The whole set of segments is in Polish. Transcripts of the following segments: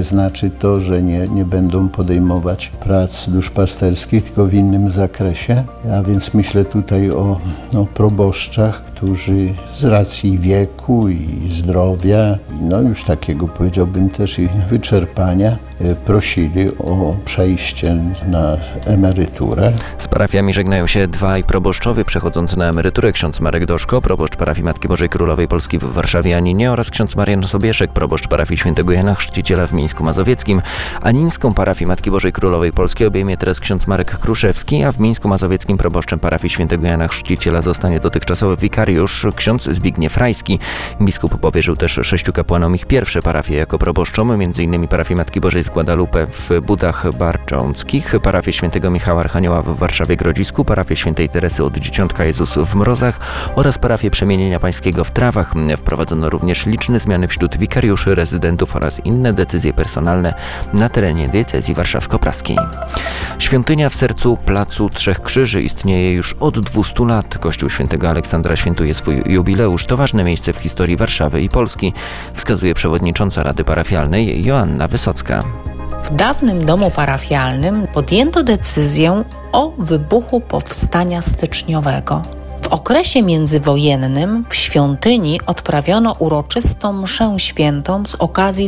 nie znaczy to, że nie będą podejmować prac duszpasterskich, tylko w innym zakresie. A więc myślę tutaj o proboszczach, którzy z racji wieku i zdrowia, już takiego powiedziałbym też i wyczerpania, prosili o przejście na emeryturę. Z parafiami żegnają się dwaj proboszczowie przechodzący na emeryturę: ksiądz Marek Doszko, proboszcz parafii Matki Bożej Królowej Polski w Warszawie Aninie, oraz ksiądz Marian Sobieszek, proboszcz parafii Świętego Jana Chrzciciela w Mińsku Mazowieckim. Anińską parafię Matki Bożej Królowej Polskiej obejmie teraz ksiądz Marek Kruszewski, a w Mińsku Mazowieckim proboszczem parafii Świętego Jana Chrzciciela zostanie dotychczasowy wikariusz ksiądz Zbigniew Rajski. Biskup powierzył też 6 kapłanom ich pierwsze parafie jako proboszczom, m.in. parafię Matki Bożej z Guadalupe w Budach Barcząckich, parafię Świętego Michała Archanioła w Warszawie Grodzisku, parafię Świętej Teresy od Dzieciątka Jezus w Mrozach oraz parafię Przemienienia Pańskiego w Trawach. Wprowadzono również liczne zmiany wśród wikariuszy, rezydentów oraz inne decyzje personalne na terenie diecezji warszawsko-praskiej. Świątynia w sercu Placu Trzech Krzyży istnieje już od 200 lat. Kościół Świętego Aleksandra świętuje swój jubileusz. To ważne miejsce w historii Warszawy i Polski, wskazuje przewodnicząca Rady Parafialnej Joanna Wysocka. W dawnym domu parafialnym podjęto decyzję o wybuchu powstania styczniowego. W okresie międzywojennym w świątyni odprawiono uroczystą mszę świętą z okazji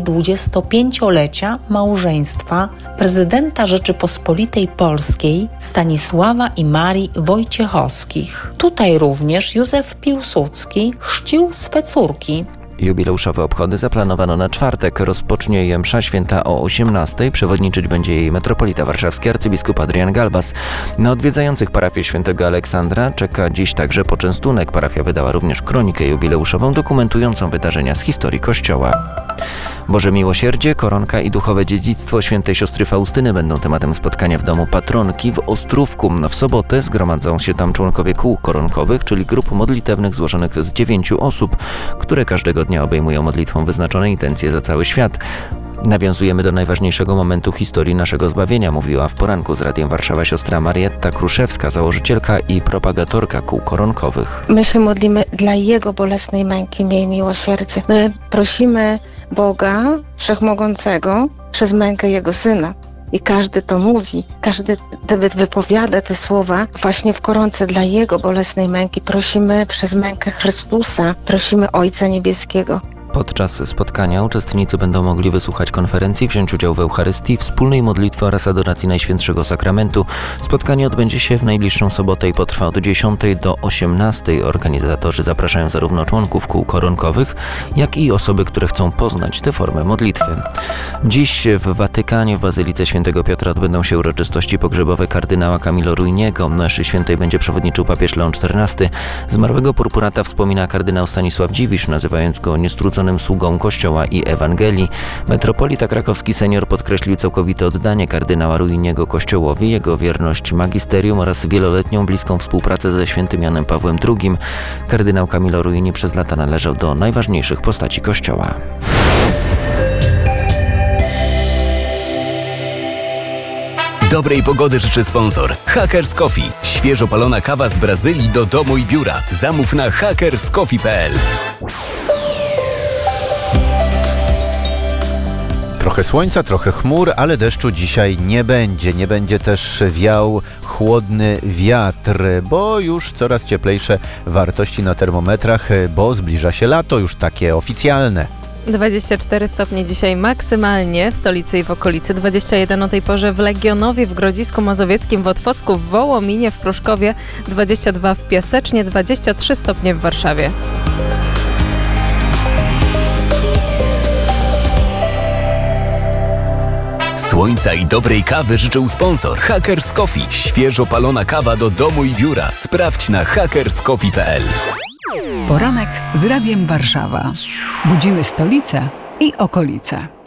25-lecia małżeństwa prezydenta Rzeczypospolitej Polskiej Stanisława i Marii Wojciechowskich. Tutaj również Józef Piłsudski chrzcił swe córki. Jubileuszowe obchody zaplanowano na czwartek. Rozpocznie je msza święta o 18:00. Przewodniczyć będzie jej metropolita warszawski arcybiskup Adrian Galbas. Na odwiedzających parafię Świętego Aleksandra czeka dziś także poczęstunek. Parafia wydała również kronikę jubileuszową dokumentującą wydarzenia z historii Kościoła. Boże Miłosierdzie, koronka i duchowe dziedzictwo świętej siostry Faustyny będą tematem spotkania w domu patronki w Ostrówku. W sobotę zgromadzą się tam członkowie kół koronkowych, czyli grup modlitewnych złożonych z 9 osób, które każdego dnia obejmują modlitwą wyznaczone intencje za cały świat. Nawiązujemy do najważniejszego momentu historii naszego zbawienia, mówiła w poranku z Radiem Warszawa siostra Marietta Kruszewska, założycielka i propagatorka kół koronkowych. My się modlimy dla Jego bolesnej męki, miej miłosierdzie. My prosimy Boga Wszechmogącego przez mękę Jego Syna. I każdy to mówi, każdy wypowiada te słowa właśnie w koronce dla Jego bolesnej męki. Prosimy przez mękę Chrystusa, prosimy Ojca Niebieskiego. Podczas spotkania uczestnicy będą mogli wysłuchać konferencji, wziąć udział w Eucharystii, wspólnej modlitwie oraz adoracji Najświętszego Sakramentu. Spotkanie odbędzie się w najbliższą sobotę i potrwa od 10:00 do 18:00. Organizatorzy zapraszają zarówno członków kół koronkowych, jak i osoby, które chcą poznać tę formę modlitwy. Dziś w Watykanie w Bazylice Świętego Piotra odbędą się uroczystości pogrzebowe kardynała Camillo Ruiniego. Mszy świętej będzie przewodniczył papież Leon XIV. Zmarłego purpurata wspomina kardynał Stanisław Dziwisz, nazywając go niestrudzonym sługą Kościoła i Ewangelii. Metropolita krakowski senior podkreślił całkowite oddanie kardynała Ruiniego Kościołowi, jego wierność magisterium oraz wieloletnią bliską współpracę ze świętym Janem Pawłem II. Kardynał Camillo Ruini przez lata należał do najważniejszych postaci Kościoła. Dobrej pogody życzy sponsor Hackers Coffee. Świeżo palona kawa z Brazylii do domu i biura. Zamów na hackerscoffee.pl. Trochę słońca, trochę chmur, ale deszczu dzisiaj nie będzie. Nie będzie też wiał chłodny wiatr, bo już coraz cieplejsze wartości na termometrach, bo zbliża się lato, już takie oficjalne. 24 stopnie dzisiaj maksymalnie w stolicy i w okolicy, 21 o tej porze w Legionowie, w Grodzisku Mazowieckim, w Otwocku, w Wołominie, w Pruszkowie, 22 w Piasecznie, 23 stopnie w Warszawie. Słońca i dobrej kawy życzył sponsor Hackers Coffee. Świeżo palona kawa do domu i biura. Sprawdź na hackerscoffee.pl. Poranek z Radiem Warszawa. Budzimy stolicę i okolice.